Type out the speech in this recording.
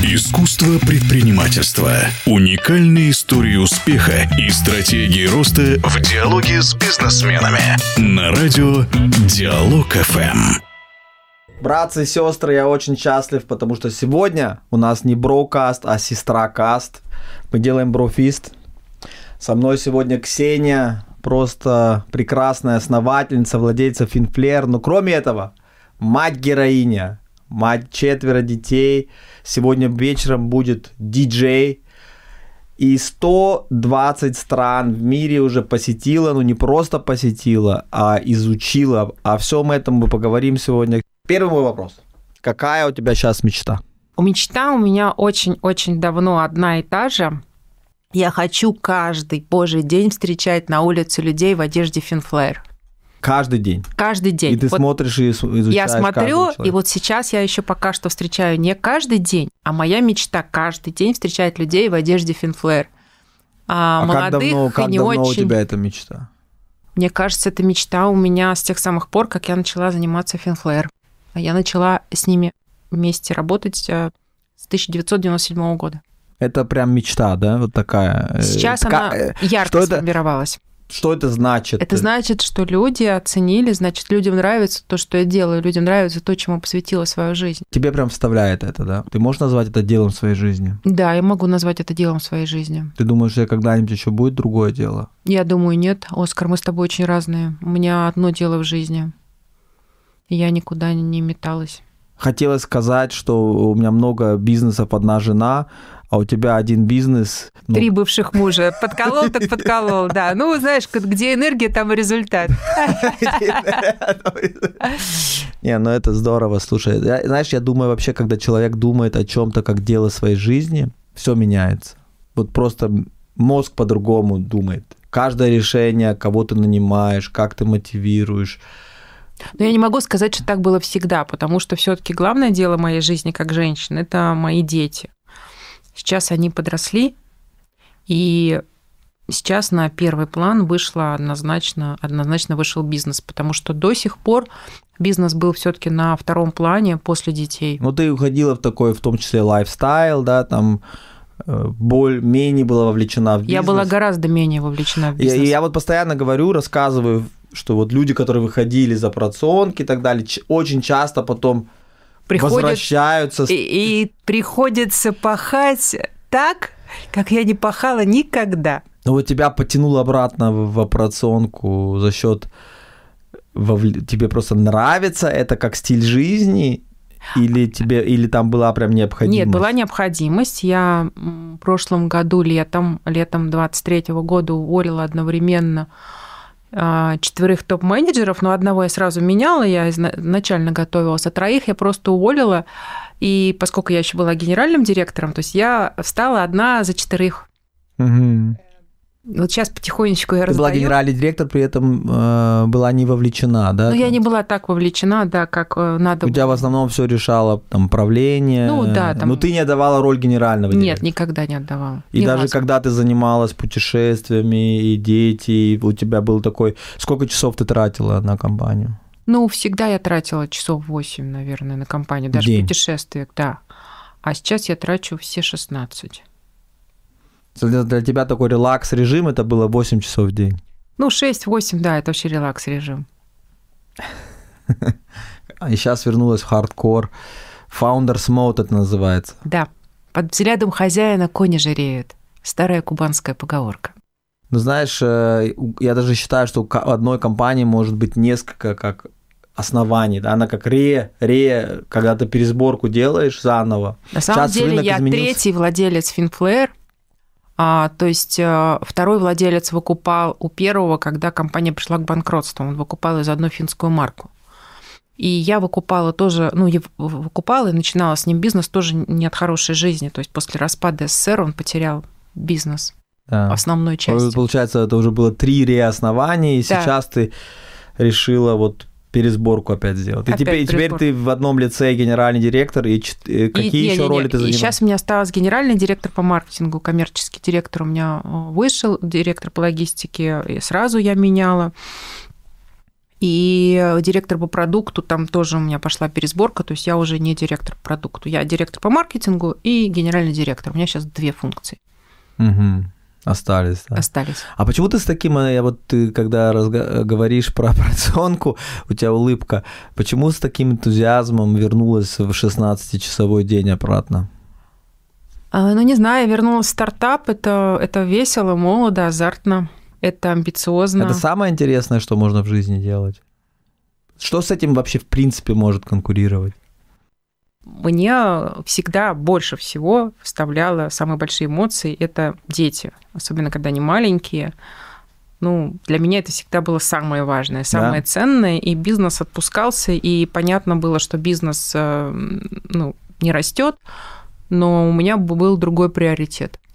Искусство предпринимательства. Уникальные истории успеха и стратегии роста в диалоге с бизнесменами. На радио Диалог ФМ. Братцы и сестры, я очень счастлив, потому что сегодня у нас не брокаст, а сестра-каст. Мы делаем брофист. Со мной сегодня Ксения, просто прекрасная основательница, владельца Finflare. Но кроме этого, мать-героиня, мать 4 детей. Сегодня вечером будет диджей. И 120 стран в мире уже посетила, ну не просто посетила, а изучила. О всем этом мы поговорим сегодня. Первый мой вопрос. Какая у тебя сейчас мечта? Мечта у меня очень-очень давно одна и та же. Я хочу каждый божий день встречать на улице людей в одежде Finflare. Каждый день? Каждый день. И ты смотришь и изучаешь. Я смотрю, и вот сейчас я еще пока что встречаю не каждый день, а моя мечта каждый день встречать людей в одежде Finflare. Молодых как и не давно очень. У тебя эта мечта? Мне кажется, эта мечта у меня с тех самых пор, как я начала заниматься Finflare. Я начала с ними вместе работать с 1997 года. Это прям мечта, да? Вот такая. Сейчас она ярко сформировалась. Что это значит? Это значит, что люди оценили, значит, людям нравится то, что я делаю, людям нравится то, чему посвятила свою жизнь. Тебе прям вставляет это, да? Ты можешь назвать это делом своей жизни? Да, я могу назвать это делом своей жизни. Ты думаешь, что когда-нибудь еще будет другое дело? Я думаю, нет. Оскар, мы с тобой очень разные. У меня одно дело в жизни. Я никуда не металась. Хотелось сказать, что у меня много бизнесов, одна жена, а у тебя один бизнес. 3 бывших мужа. Подколол, так подколол, да. Ну, знаешь, где энергия, там и результат. Не, ну это здорово, слушай. Знаешь, я думаю вообще, когда человек думает о чем-то как дело своей жизни, все меняется. Вот просто мозг по-другому думает. Каждое решение, кого ты нанимаешь, как ты мотивируешь. Но я не могу сказать, что так было всегда, потому что все-таки главное дело моей жизни как женщины – это мои дети. Сейчас они подросли, и сейчас на первый план однозначно вышел бизнес, потому что до сих пор бизнес был все-таки на втором плане после детей. Ну, ты уходила в такой, в том числе, лайфстайл, да, там менее была вовлечена в бизнес. Я была гораздо менее вовлечена в бизнес. Я вот постоянно говорю, рассказываю, что вот люди, которые выходили из операционки и так далее, очень часто потом возвращаются. И приходится пахать так, как я не пахала никогда. Ну вот тебя потянуло обратно в операционку за счет тебе просто нравится это как стиль жизни, или там была прям необходимость? Нет, была необходимость. Я в прошлом году летом 23-го года уволила одновременно 4 топ-менеджеров, но одного я сразу меняла, я изначально готовилась, а 3 я просто уволила, и поскольку я еще была генеральным директором, то есть я встала одна за 4. Угу. Вот сейчас потихонечку я раздаю. Ты была генеральный директор, при этом была не вовлечена, да? Ну, я не была так вовлечена, да, как надо. У тебя в основном все решало там правление. Ну, да. Там... Но ты не отдавала роль генерального директора? Нет, никогда не отдавала. И даже когда ты занималась путешествиями и дети, и у тебя был такой... Сколько часов ты тратила на компанию? Ну, всегда я тратила часов 8, наверное, на компанию, даже в путешествиях, да. А сейчас я трачу все 16. Для тебя такой релакс-режим, это было 8 часов в день? Ну, 6-8, да, это вообще релакс-режим. И сейчас вернулась в хардкор. Founders Mode это называется. Да. Под взглядом хозяина кони жиреют. Старая кубанская поговорка. Ну, знаешь, я даже считаю, что у одной компании может быть несколько как оснований, да, она как когда ты пересборку делаешь заново. На самом деле я изменился. 3-й владелец Finflare. То есть 2-й владелец выкупал у 1-го, когда компания пришла к банкротству. Он выкупал из одной финскую марку. И я выкупала тоже, выкупала и начинала с ним бизнес тоже не от хорошей жизни. То есть после распада СССР он потерял бизнес, основной частью. Получается, это уже было 3 реоснования, и сейчас ты решила вот пересборку опять сделать. И теперь ты в одном лице генеральный директор, и какие еще роли ты занимаешь? И сейчас у меня осталась генеральный директор по маркетингу, коммерческий директор у меня вышел, директор по логистике, и сразу я меняла. И директор по продукту, там тоже у меня пошла пересборка, то есть я уже не директор по продукту, я директор по маркетингу и генеральный директор. У меня сейчас 2 функции. Угу. Остались, да? Остались. А почему ты с таким, ты когда говоришь про операционку, у тебя улыбка, почему с таким энтузиазмом вернулась в 16-часовой день обратно? Ну, не знаю, я вернулась в стартап, это весело, молодо, азартно, это амбициозно. Это самое интересное, что можно в жизни делать. Что с этим вообще в принципе может конкурировать? Мне всегда больше всего вставляло самые большие эмоции – это дети, особенно когда они маленькие. Ну, для меня это всегда было самое важное, самое ценное, и бизнес отпускался, и понятно было, что бизнес не растет, но у меня был другой приоритет.